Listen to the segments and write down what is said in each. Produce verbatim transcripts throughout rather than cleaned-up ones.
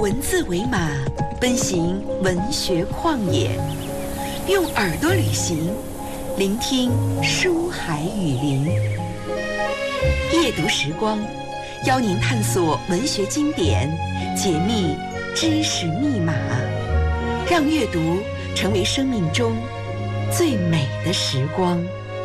文字为马，奔行文学旷野，用耳朵旅行，聆听书海雨林。夜读时光，邀您探索文学经典，解密知识密码，让阅读成为生命中最美的时光。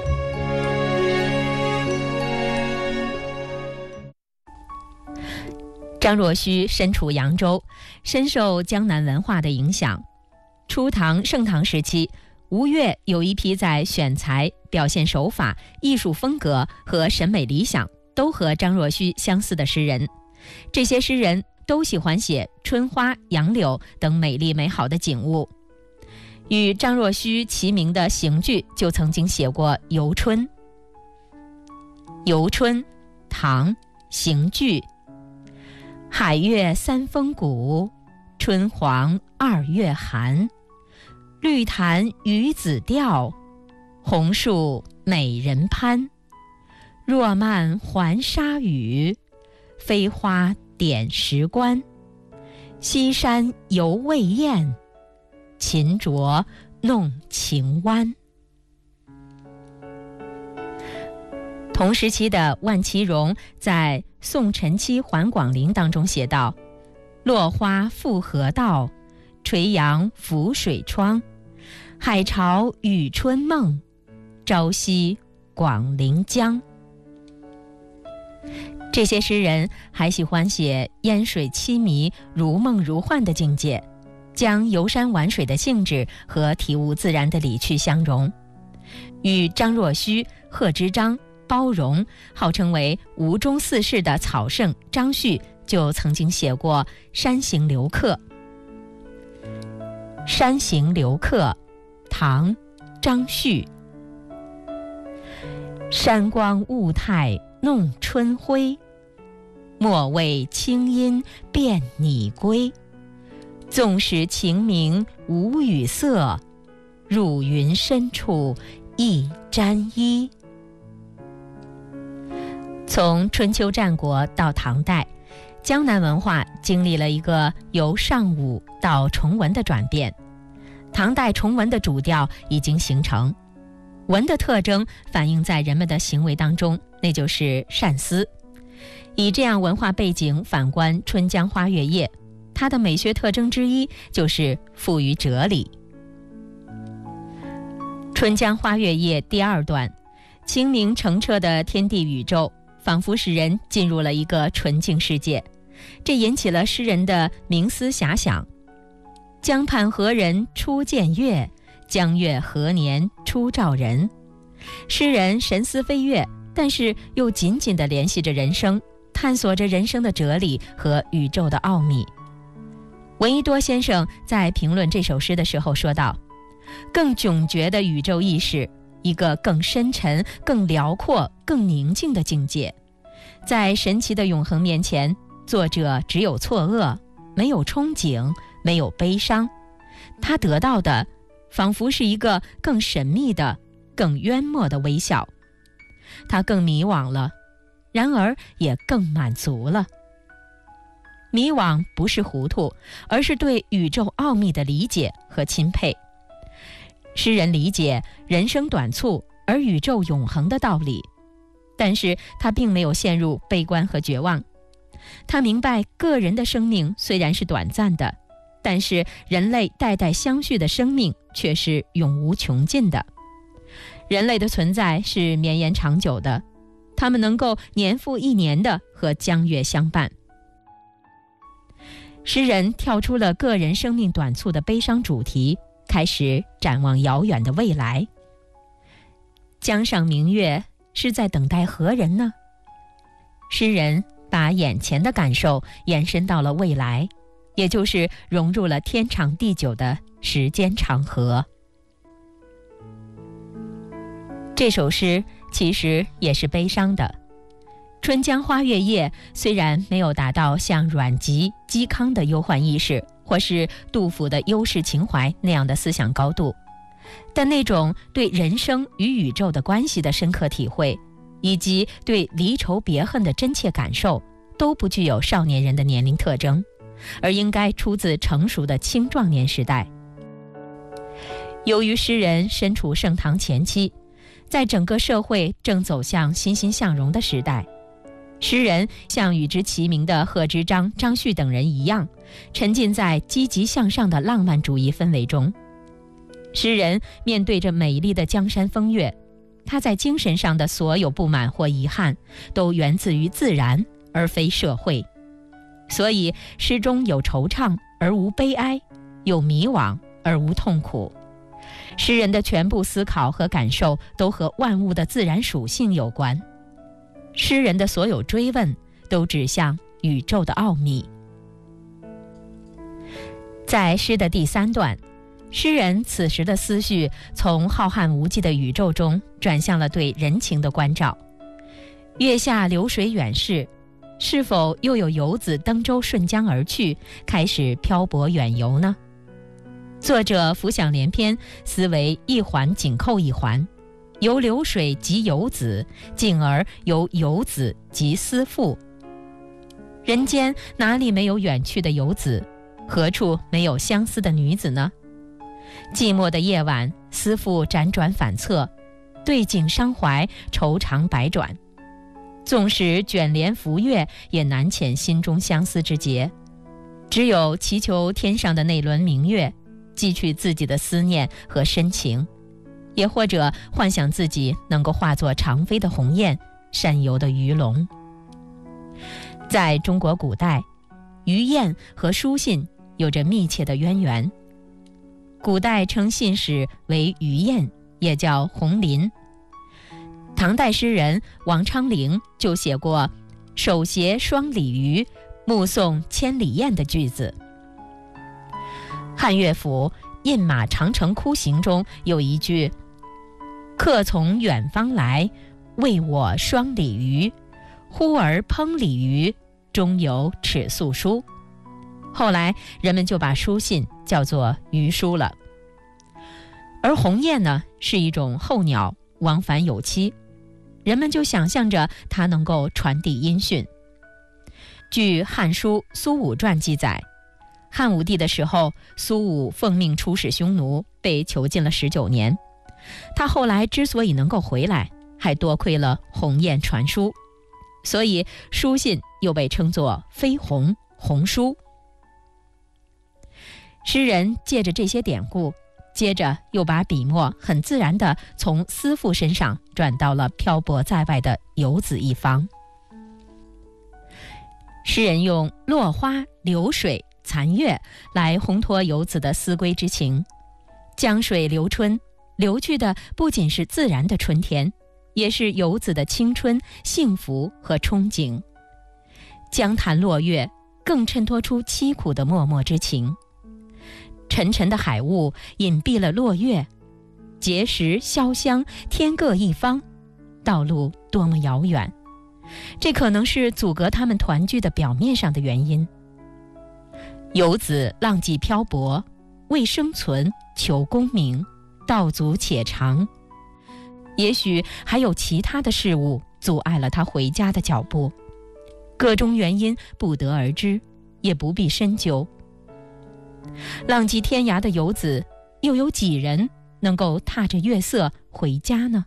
张若虚身处扬州，深受江南文化的影响。初唐、盛唐时期，吴越有一批在选材、表现手法、艺术风格和审美理想都和张若虚相似的诗人。这些诗人都喜欢写春花、杨柳等美丽美好的景物。与张若虚齐名的邢具就曾经写过《游春》。《游春》，唐，邢具。海月三峰谷，春黄二月寒。绿潭鱼子钓，红树美人攀。若漫还沙雨，飞花点石关。西山犹未雁，秦卓弄晴湾。同时期的万其荣在《送陈妻还广陵》当中写道：落花复河道，垂杨浮水窗。海潮与春梦，朝夕广陵江。这些诗人还喜欢写烟水凄迷、如梦如幻的境界，将游山玩水的兴致和体悟自然的理趣相融。与张若虚、贺知章、包容号称为吴中四士的草圣张旭就曾经写过《山行留客》。《山行留客》，唐，张旭。山光雾态弄春晖，莫为清音辨拟归。纵使晴明无雨色，入云深处一沾衣。从春秋战国到唐代，江南文化经历了一个由尚武到崇文的转变。唐代崇文的主调已经形成，文的特征反映在人们的行为当中，那就是善思。以这样文化背景反观《春江花月夜》，它的美学特征之一就是富于哲理。《春江花月夜》第二段，清明澄澈的天地宇宙仿佛使人进入了一个纯净世界，这引起了诗人的冥思遐想。江畔何人初见月？江月何年初照人？诗人神思飞跃，但是又紧紧地联系着人生，探索着人生的哲理和宇宙的奥秘。闻一多先生在评论这首诗的时候说道：更迥绝的宇宙意识，一个更深沉、更辽阔、更宁静的境界。在神奇的永恒面前，作者只有错愕，没有憧憬，没有悲伤。他得到的仿佛是一个更神秘的、更渊默的微笑。他更迷惘了，然而也更满足了。迷惘不是糊涂，而是对宇宙奥秘的理解和钦佩。诗人理解人生短促而宇宙永恒的道理，但是他并没有陷入悲观和绝望。他明白个人的生命虽然是短暂的，但是人类代代相续的生命却是永无穷尽的。人类的存在是绵延长久的，他们能够年复一年的和江月相伴。诗人跳出了个人生命短促的悲伤主题，开始展望遥远的未来。江上明月是在等待何人呢？诗人把眼前的感受延伸到了未来，也就是融入了天长地久的时间长河。这首诗其实也是悲伤的。春江花月夜虽然没有达到像阮籍、嵇康的忧患意识，或是杜甫的忧世情怀那样的思想高度，但那种对人生与宇宙的关系的深刻体会，以及对离愁别恨的真切感受，都不具有少年人的年龄特征， 而应该出自成熟的青壮年时代。由于诗人身处盛唐前期，在整个社会正走向欣欣向荣的时代，诗人像与之齐名的贺知章、张旭等人一样，沉浸在积极向上的浪漫主义氛围中。诗人面对着美丽的江山风月，他在精神上的所有不满或遗憾，都源自于自然而非社会。所以诗中有惆怅而无悲哀，有迷惘而无痛苦。诗人的全部思考和感受都和万物的自然属性有关。诗人的所有追问都指向宇宙的奥秘。在诗的第三段，诗人此时的思绪从浩瀚无际的宇宙中转向了对人情的关照。月下流水远逝，是否又有游子登舟顺江而去，开始漂泊远游呢？作者浮想联翩，思维一环紧扣一环，由流水及游子，进而由游子及思妇。人间哪里没有远去的游子？何处没有相思的女子呢？寂寞的夜晚，思妇辗转反侧，对景伤怀，愁肠百转。纵使卷帘拂月，也难遣心中相思之结。只有祈求天上的那轮明月，寄去自己的思念和深情，也或者幻想自己能够化作长飞的鸿雁，善游的鱼龙。在中国古代，鱼雁和书信有着密切的渊源。古代称信使为鱼雁，也叫鸿遃。唐代诗人王昌龄就写过“手携双鲤鱼，目送千里雁”的句子。汉乐府《饮马长城窟行》中有一句：“客从远方来，为我双鲤鱼，忽而烹鲤鱼，中有尺素书。”后来人们就把书信叫做鱼书了。而鸿雁呢，是一种候鸟，往返有期，人们就想象着它能够传递音讯。据《汉书·苏武传》记载，汉武帝的时候，苏武奉命出使匈奴，被囚禁了十九年。他后来之所以能够回来，还多亏了鸿雁传书，所以书信又被称作飞鸿、鸿书。诗人借着这些典故，接着又把笔墨很自然地从思妇身上转到了漂泊在外的游子一方。诗人用落花、流水、残月来烘托游子的思归之情。江水流春，流去的不仅是自然的春天，也是游子的青春、幸福和憧憬。江潭落月更衬托出凄苦的脉脉之情。沉沉的海雾隐蔽了落月，碣石潇湘，天各一方，道路多么遥远，这可能是阻隔他们团聚的表面上的原因。游子浪迹漂泊，为生存求功名，道阻且长。也许还有其他的事物阻碍了他回家的脚步，各种原因不得而知，也不必深究。浪迹天涯的游子，又有几人能够踏着月色回家呢？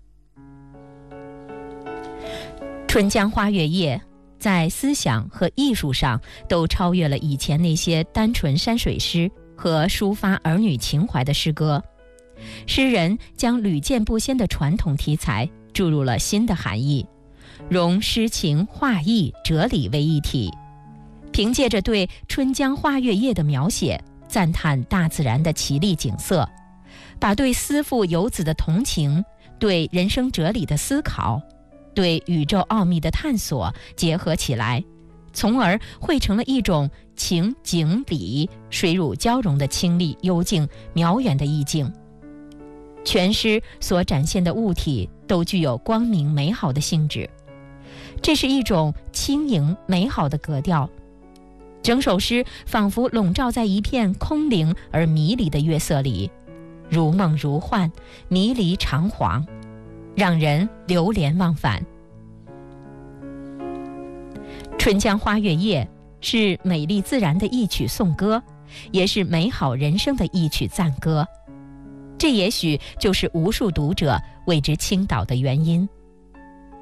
春江花月夜在思想和艺术上都超越了以前那些单纯山水诗和抒发儿女情怀的诗歌。诗人将屡见不鲜的传统题材注入了新的含义，融诗情、画意、哲理为一体。凭借着对春江花月夜的描写，赞叹大自然的奇丽景色，把对思妇游子的同情，对人生哲理的思考，对宇宙奥秘的探索结合起来，从而汇成了一种情景理水乳交融的清丽幽静渺远的意境。全诗所展现的物体都具有光明美好的性质，这是一种轻盈美好的格调。整首诗仿佛笼罩在一片空灵而迷离的月色里，如梦如幻，迷离长恍，让人流连忘返。春江花月夜是美丽自然的一曲颂歌，也是美好人生的一曲赞歌。这也许就是无数读者为之倾倒的原因。